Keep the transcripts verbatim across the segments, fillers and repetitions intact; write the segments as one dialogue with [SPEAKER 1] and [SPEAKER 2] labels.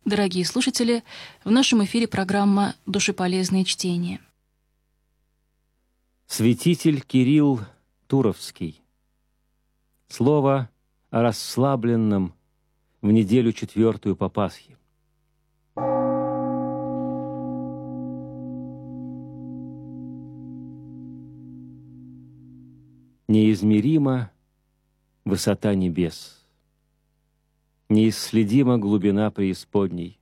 [SPEAKER 1] Дорогие слушатели, в нашем эфире программа «Душеполезные чтения».
[SPEAKER 2] Святитель Кирилл Туровский. Слово о расслабленном в неделю четвертую по Пасхе. Неизмерима высота небес, неисследима глубина преисподней,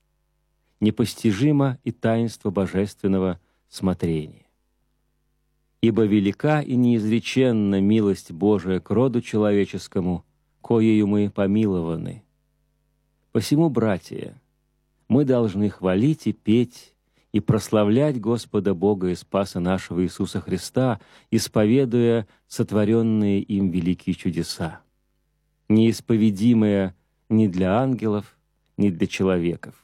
[SPEAKER 2] непостижимо и таинство божественного смотрения. Ибо велика и неизреченна милость Божия к роду человеческому, коею мы помилованы. Посему, братья, мы должны хвалить и петь, и прославлять Господа Бога и Спаса нашего Иисуса Христа, исповедуя сотворенные им великие чудеса, неисповедимые ни для ангелов, ни для человеков.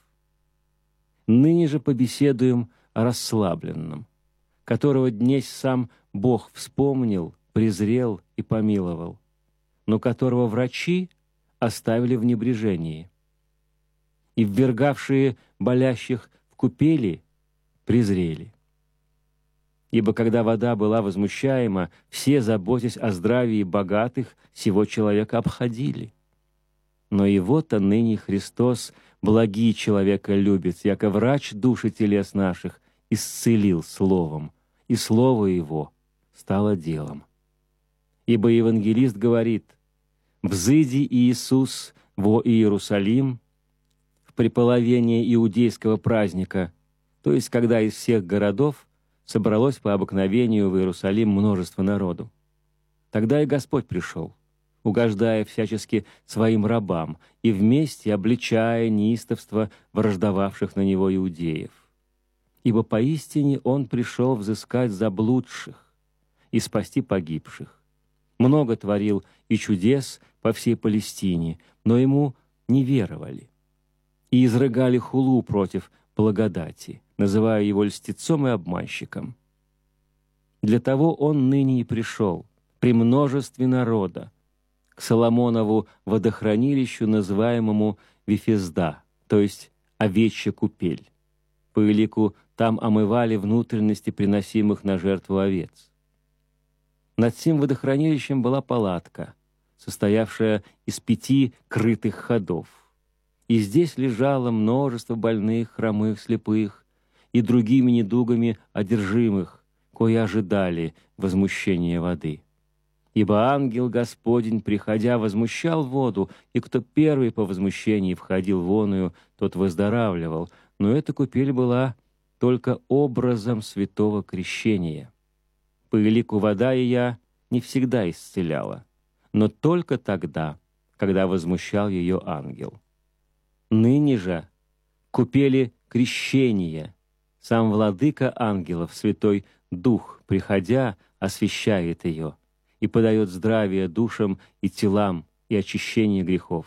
[SPEAKER 2] Ныне же побеседуем о расслабленном, которого днесь сам Бог вспомнил, презрел и помиловал, но которого врачи оставили в небрежении, и ввергавшие болящих в купели презрели. Ибо когда вода была возмущаема, все, заботясь о здравии богатых, сего человека обходили. Но его-то ныне Христос, благий человеколюбец, яко врач души телес наших, исцелил словом, и слово его стало делом. Ибо евангелист говорит: «Взыди Иисус во Иерусалим в преполовение иудейского праздника», то есть когда из всех городов собралось по обыкновению в Иерусалим множество народу. Тогда и Господь пришел, угождая всячески своим рабам и вместе обличая неистовство враждовавших на него иудеев. Ибо поистине Он пришел взыскать заблудших и спасти погибших. Много творил и чудес по всей Палестине, но Ему не веровали и изрыгали хулу против благодати, называя Его льстецом и обманщиком. Для того Он ныне и пришел, при множестве народа, к Соломонову водохранилищу, называемому Вифезда, то есть овечья купель. По элику там омывали внутренности приносимых на жертву овец. Над сим водохранилищем была палатка, состоявшая из пяти крытых ходов. И здесь лежало множество больных, хромых, слепых и другими недугами одержимых, кои ожидали возмущения воды. Ибо ангел Господень, приходя, возмущал воду, и кто первый по возмущении входил в оную, тот выздоравливал. Но эта купель была только образом святого крещения. По элику вода ее не всегда исцеляла, но только тогда, когда возмущал ее ангел. Ныне же купели крещения, сам владыка ангелов, Святой Дух, приходя, освящает ее и подает здравие душам и телам и очищение грехов.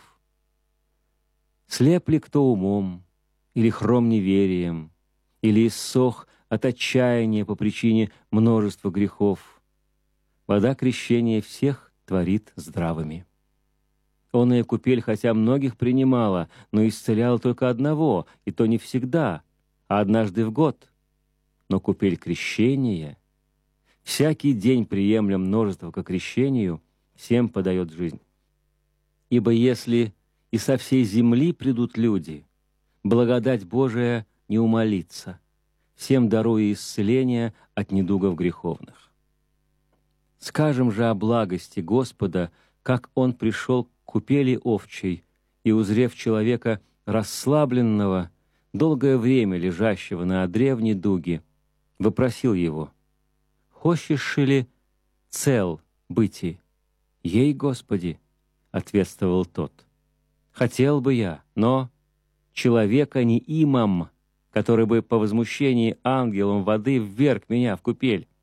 [SPEAKER 2] Слеп ли кто умом, или хром неверием, или иссох от отчаяния по причине множества грехов, вода крещения всех творит здравыми. Оная купель, хотя многих принимала, но исцеляла только одного, и то не всегда, а однажды в год. Но купель крещения, всякий день приемля множество ко крещению, всем подает жизнь. Ибо если и со всей земли придут люди, благодать Божия не умолится, всем даруя исцеление от недугов греховных. Скажем же о благости Господа, как Он пришел к купели овчей и, узрев человека расслабленного, долгое время лежащего на одре в недуге, вопросил его: «Хочешь ли цел быти?» «Ей, Господи», — ответствовал тот, «хотел бы я, но человека не имам, который бы по возмущении ангелом воды вверг меня в купель».